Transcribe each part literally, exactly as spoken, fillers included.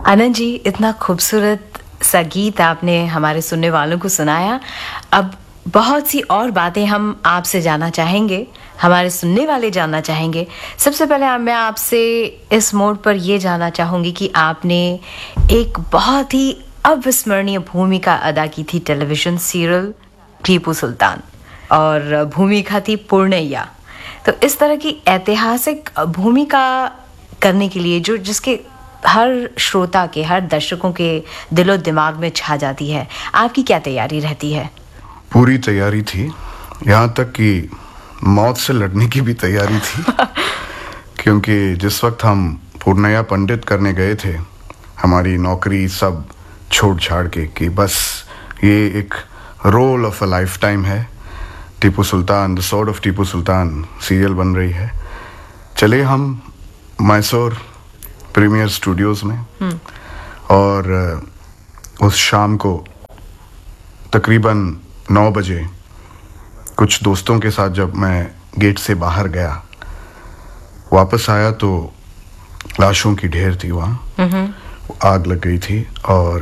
आनंद जी, इतना खूबसूरत सा गीत आपने हमारे सुनने वालों को सुनाया। अब बहुत सी और बातें हम आपसे जानना चाहेंगे, हमारे सुनने वाले जानना चाहेंगे। सबसे पहले मैं आपसे इस मोड पर यह जानना चाहूँगी कि आपने एक बहुत ही अविस्मरणीय भूमिका अदा की थी टेलीविज़न सीरियल टीपू सुल्तान, और भूमिका थी पूर्णैया। तो इस तरह की ऐतिहासिक भूमिका करने के लिए जो जिसके हर श्रोता के, हर दर्शकों के दिलो दिमाग में छा जाती है, आपकी क्या तैयारी रहती है? पूरी तैयारी थी, यहाँ तक कि मौत से लड़ने की भी तैयारी थी क्योंकि जिस वक्त हम पूर्णैया पंडित करने गए थे, हमारी नौकरी सब छोड़ छाड़ के कि बस ये एक role of a life time है, Tipu Sultan, the sword of Tipu Sultan serial बन रही है। चले हम मैसूर प्रीमियर स्टूडियोज़ में, और उस शाम को तकरीबन नौ बजे कुछ दोस्तों के साथ जब मैं गेट से बाहर गया, वापस आया तो लाशों की ढेर थी वहाँ, आग लग गई थी। और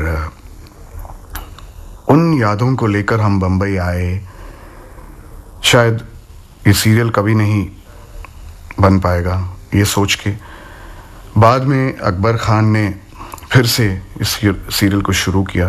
उन यादों को लेकर हम बम्बई आए। शायद ये सीरियल कभी नहीं बन पाएगा, ये सोच के बाद में अकबर खान ने फिर से इस सीरियल को शुरू किया।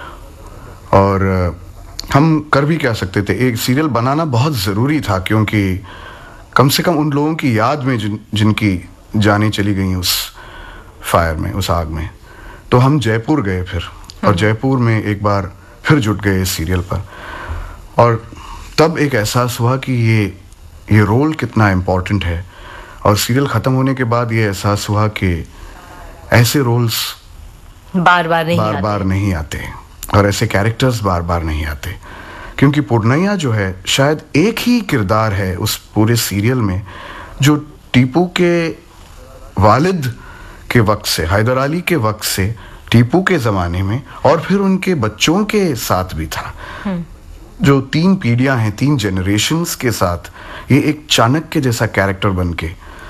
और हम कर भी क्या सकते थे, एक सीरियल बनाना बहुत ज़रूरी था क्योंकि कम से कम उन लोगों की याद में जिन जिनकी जानें चली गई उस फायर में, उस आग में। तो हम जयपुर गए फिर, और जयपुर में एक बार फिर जुट गए इस सीरियल पर, और तब एक एहसास हुआ कि ये ये रोल कितना इम्पोर्टेंट है। और सीरियल ख़त्म होने के बाद ये एहसास हुआ कि ऐसे रोल्स बार बार नहीं बार आते। बार नहीं आते और ऐसे कैरेक्टर्स बार बार नहीं आते, क्योंकि पूर्णैया जो है शायद एक ही किरदार है उस पूरे सीरियल में जो टीपू के वालिद के वक्त से, हैदर अली के वक्त से, टीपू के ज़माने में और फिर उनके बच्चों के साथ भी था। जो तीन पीढ़ियां हैं, तीन जनरेशन्स के साथ ये एक चाणक्य जैसा कैरेक्टर बन के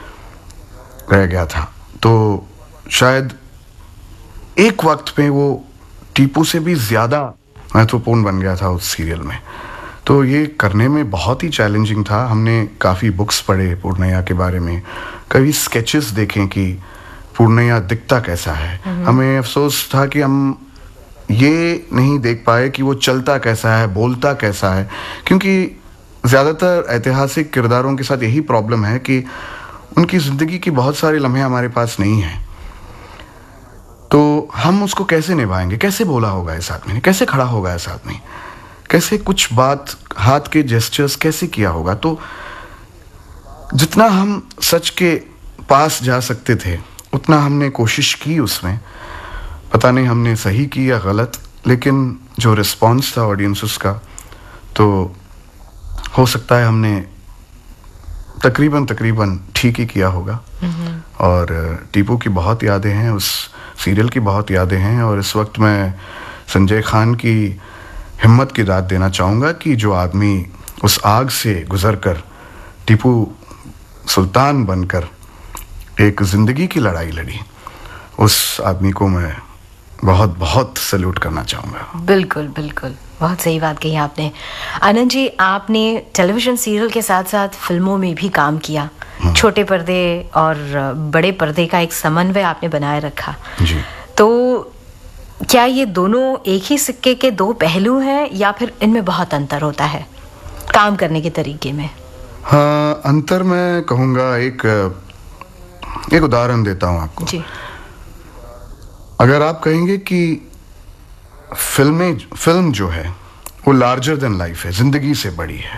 रह गया था। तो शायद एक वक्त पे वो टीपू से भी ज़्यादा महत्वपूर्ण बन गया था उस सीरियल में। तो ये करने में बहुत ही चैलेंजिंग था। हमने काफ़ी बुक्स पढ़े पूर्णैया के बारे में, कई स्केचेस देखें कि पूर्णैया दिखता कैसा है। हमें अफसोस था कि हम ये नहीं देख पाए कि वो चलता कैसा है, बोलता कैसा है, क्योंकि ज़्यादातर ऐतिहासिक किरदारों के साथ यही प्रॉब्लम है कि उनकी ज़िंदगी की बहुत सारे लम्हे हमारे पास नहीं हैं। तो हम उसको कैसे निभाएंगे, कैसे बोला होगा इस आदमी ने, कैसे खड़ा होगा इस आदमी, कैसे कुछ बात, हाथ के जेस्चर्स कैसे किया होगा। तो जितना हम सच के पास जा सकते थे उतना हमने कोशिश की उसमें। पता नहीं हमने सही की या गलत, लेकिन जो रिस्पॉन्स था ऑडियंसेस का, तो हो सकता है हमने तकरीबन तकरीबन ठीक ही किया होगा। और टीपू की बहुत यादें हैं, उस सीरियल की बहुत यादें हैं। और इस वक्त मैं संजय खान की हिम्मत की दाद देना चाहूँगा कि जो आदमी उस आग से गुजरकर टीपू सुल्तान बनकर एक ज़िंदगी की लड़ाई लड़ी, उस आदमी को मैं बहुत बहुत सैल्यूट करना चाहूँगा। बिल्कुल बिल्कुल, बहुत सही बात कही आपने। आनंद जी, आपने टेलीविज़न सीरियल के साथ साथ फिल्मों में भी काम किया। छोटे पर्दे और बड़े पर्दे का एक समन्वय आपने बनाए रखा जी। तो क्या ये दोनों एक ही सिक्के के दो पहलू हैं या फिर इनमें बहुत अंतर होता है काम करने के तरीके में? हाँ, अंतर मैं कहूँगा, एक एक उदाहरण देता हूँ आपको जी। अगर आप कहेंगे कि फिल्में फिल्म जो है वो लार्जर देन लाइफ है, जिंदगी से बड़ी है।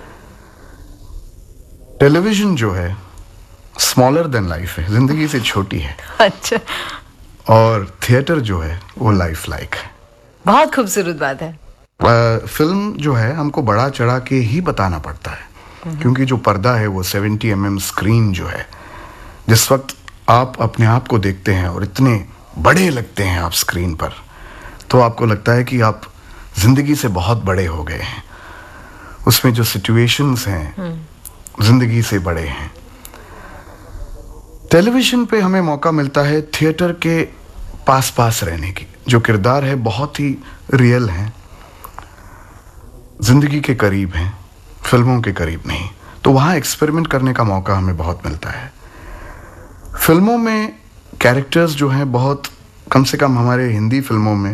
टेलीविजन जो है स्मॉलर देन लाइफ है, जिंदगी से छोटी है। अच्छा। और थिएटर जो है वो लाइफ लाइक है। बहुत खूबसूरत बात है। आ, फिल्म जो है हमको बड़ा चढ़ा के ही बताना पड़ता है, क्योंकि जो पर्दा है वो सेवेंटी एम एम स्क्रीन जो है, जिस वक्त आप अपने आप को देखते हैं और इतने बड़े लगते हैं आप स्क्रीन पर, तो आपको लगता है कि आप जिंदगी से बहुत बड़े हो गए हैं। उसमें जो सिचुएशंस हैं जिंदगी से बड़े हैं। टेलीविजन पे हमें मौका मिलता है थिएटर के पास पास रहने की, जो किरदार है बहुत ही रियल हैं, जिंदगी के करीब हैं, फिल्मों के करीब नहीं। तो वहाँ एक्सपेरिमेंट करने का मौका हमें बहुत मिलता है। फिल्मों में कैरेक्टर्स जो हैं बहुत, कम से कम हमारे हिंदी फिल्मों में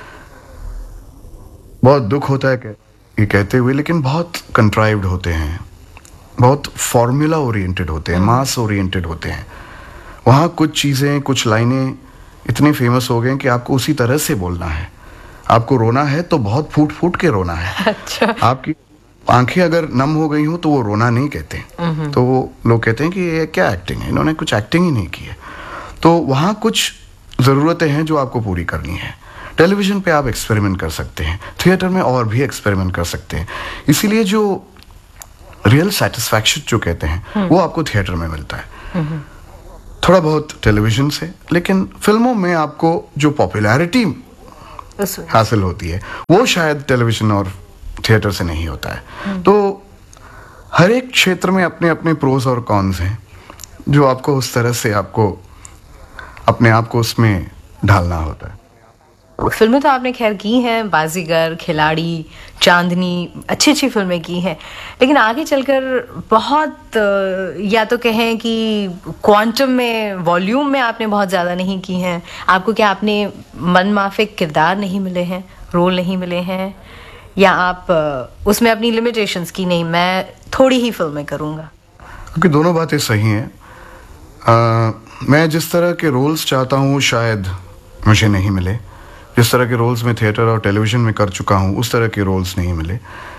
बहुत दुख होता है ये कहते हुए, लेकिन बहुत कंट्राइव्ड होते हैं, बहुत फॉर्मूला ओरिएंटेड होते हैं, मास ओरिएंटेड होते हैं। वहाँ कुछ चीज़ें, कुछ लाइनें इतने फेमस हो गए कि आपको उसी तरह से बोलना है। आपको रोना है तो बहुत फूट फूट के रोना है। अच्छा। आपकी आंखें अगर नम हो गई हो तो वो रोना नहीं कहते, तो वो लोग कहते हैं कि ये क्या एक्टिंग है, इन्होंने कुछ एक्टिंग ही नहीं की है। तो वहाँ कुछ ज़रूरतें हैं जो आपको पूरी करनी है। टेलीविज़न पे आप एक्सपेरिमेंट कर सकते हैं, थिएटर में और भी एक्सपेरिमेंट कर सकते हैं। इसीलिए जो रियल सेटिस्फैक्शन जो कहते हैं वो आपको थिएटर में मिलता है, थोड़ा बहुत टेलीविज़न से, लेकिन फिल्मों में आपको जो पॉपुलैरिटी हासिल होती है वो शायद टेलीविज़न और थिएटर से नहीं होता है। तो हर एक क्षेत्र में अपने अपने प्रोज और कॉन्स हैं, जो आपको उस तरह से आपको अपने आप को उसमें ढालना होता है। फिल्में तो आपने खैर की हैं, बाजीगर, खिलाड़ी, चांदनी, अच्छी अच्छी फिल्में की हैं, लेकिन आगे चलकर बहुत, या तो कहें कि क्वांटम में, वॉल्यूम में आपने बहुत ज़्यादा नहीं की हैं। आपको क्या अपने मन माफिक किरदार नहीं मिले हैं, रोल नहीं मिले हैं, या आप उसमें अपनी लिमिटेशंस की, नहीं मैं थोड़ी ही फिल्में करूँगा? क्योंकि दोनों बातें सही हैं। आ, मैं जिस तरह के रोल्स चाहता हूँ शायद मुझे नहीं मिले, जिस तरह के रोल्स मैं थिएटर और टेलीविज़न में कर चुका हूँ उस तरह के रोल्स नहीं मिले।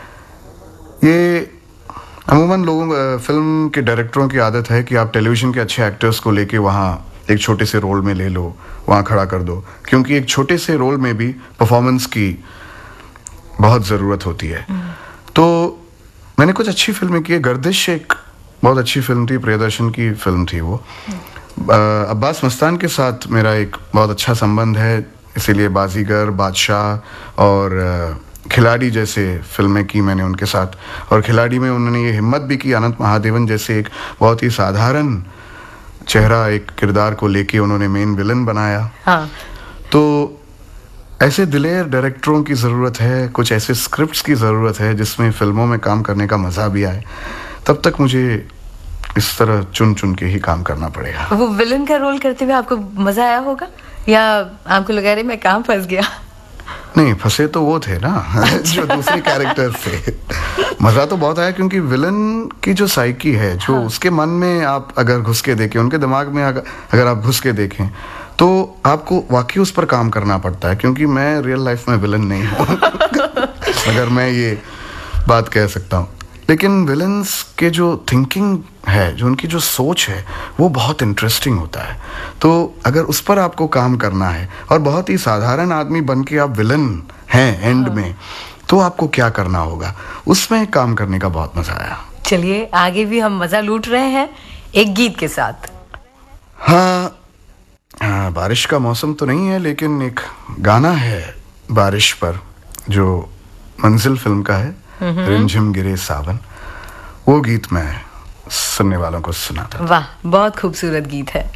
ये अमूमन लोगों, फिल्म के डायरेक्टरों की आदत है कि आप टेलीविज़न के अच्छे एक्टर्स को लेके वहाँ एक छोटे से रोल में ले लो, वहाँ खड़ा कर दो, क्योंकि एक छोटे से रोल में भी परफॉर्मेंस की बहुत ज़रूरत होती है। तो मैंने कुछ अच्छी फिल्में की है। गर्दिश एक बहुत अच्छी फिल्म थी, प्रियदर्शन की फिल्म थी वो। अब्बास मस्तान के साथ मेरा एक बहुत अच्छा संबंध है, इसीलिए बाजीगर, बादशाह और खिलाड़ी जैसे फिल्में की मैंने उनके साथ। और खिलाड़ी में उन्होंने ये हिम्मत भी की, अनंत महादेवन जैसे एक बहुत ही साधारण चेहरा, एक किरदार को लेके उन्होंने मेन विलन बनाया। हाँ। तो ऐसे दिलेर डायरेक्टरों की ज़रूरत है, कुछ ऐसे स्क्रिप्ट्स की ज़रूरत है जिसमें फिल्मों में काम करने का मज़ा भी आए। तब तक मुझे इस तरह चुन चुन के ही काम करना पड़ेगा। वो विलन का रोल करते हुए आपको मज़ा आया होगा, या आपको लगा रहे मैं कहाँ फंस गया? नहीं, फंसे तो वो थे ना जो दूसरे कैरेक्टर थे। मज़ा तो बहुत आया, क्योंकि विलन की जो साइकी है, जो हाँ। उसके मन में आप अगर घुस के देखें, उनके दिमाग में अगर, अगर आप घुस के देखें तो आपको वाकई उस पर काम करना पड़ता है। क्योंकि मैं रियल लाइफ में विलन नहीं हूँ अगर मैं ये बात कह सकता हूँ। लेकिन विलन्स के जो थिंकिंग है, जो उनकी जो सोच है, वो बहुत इंटरेस्टिंग होता है। तो अगर उस पर आपको काम करना है और बहुत ही साधारण आदमी बन के आप विलन हैं एंड में, तो आपको क्या करना होगा, उसमें काम करने का बहुत मजा आया। चलिए, आगे भी हम मजा लूट रहे हैं एक गीत के साथ। हाँ, हाँ, बारिश का मौसम तो नहीं है, लेकिन एक गाना है बारिश पर जो मंजिल फिल्म का है, रिमझिम गिरे सावन। वो गीत मैं सुनने वालों को सुनाता। वाह, बहुत खूबसूरत गीत है।